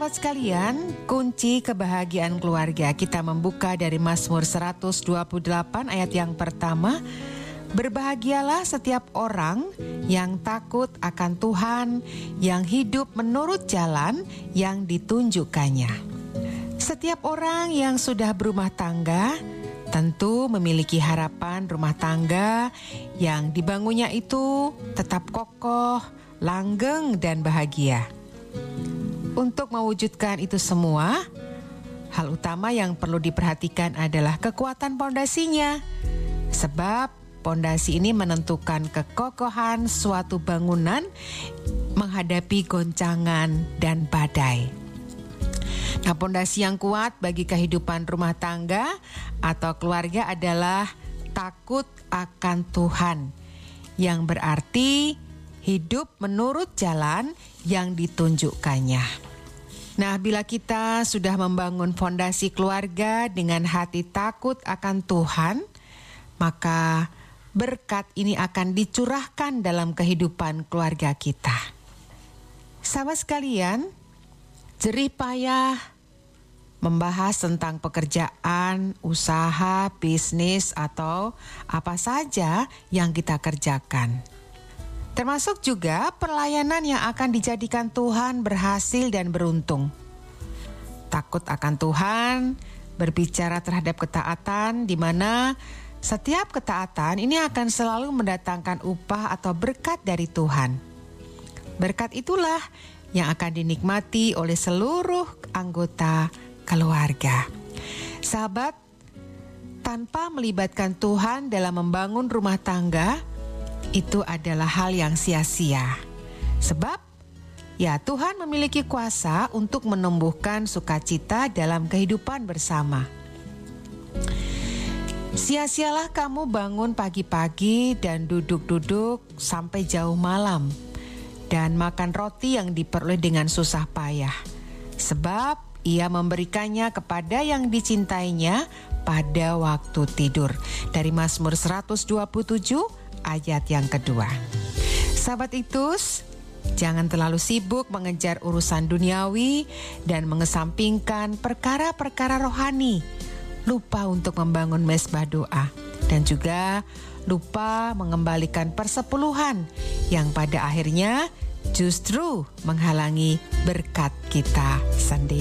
Sahabat sekalian, kunci kebahagiaan keluarga kita membuka dari Mazmur 128 ayat yang pertama. Berbahagialah setiap orang yang takut akan Tuhan, yang hidup menurut jalan yang ditunjukkannya. Setiap orang yang sudah berumah tangga tentu memiliki harapan rumah tangga yang dibangunnya itu tetap kokoh, langgeng, dan bahagia. Untuk mewujudkan itu semua, hal utama yang perlu diperhatikan adalah kekuatan pondasinya. Sebab pondasi ini menentukan kekokohan suatu bangunan menghadapi goncangan dan badai. Nah, pondasi yang kuat bagi kehidupan rumah tangga atau keluarga adalah takut akan Tuhan, yang berarti hidup menurut jalan yang ditunjukkannya. Nah, bila kita sudah membangun fondasi keluarga dengan hati takut akan Tuhan, maka berkat ini akan dicurahkan dalam kehidupan keluarga kita. Sahabat sekalian, jerih payah membahas tentang pekerjaan, usaha, bisnis, atau apa saja yang kita kerjakan. Termasuk juga pelayanan yang akan dijadikan Tuhan berhasil dan beruntung. Takut akan Tuhan, berbicara terhadap ketaatan, di mana setiap ketaatan ini akan selalu mendatangkan upah atau berkat dari Tuhan. Berkat itulah yang akan dinikmati oleh seluruh anggota keluarga. Sahabat, tanpa melibatkan Tuhan dalam membangun rumah tangga, itu adalah hal yang sia-sia. Sebab, ya, Tuhan memiliki kuasa untuk menumbuhkan sukacita dalam kehidupan bersama. Sia-sialah kamu bangun pagi-pagi dan duduk-duduk sampai jauh malam, dan makan roti yang diperoleh dengan susah payah. Sebab Ia memberikannya kepada yang dicintainya pada waktu tidur. Dari Mazmur 127 ayat yang kedua. Sahabat Itus, jangan terlalu sibuk mengejar urusan duniawi dan mengesampingkan perkara-perkara rohani. Lupa untuk membangun mezbah doa, dan juga lupa mengembalikan persepuluhan yang pada akhirnya justru menghalangi berkat kita sendiri.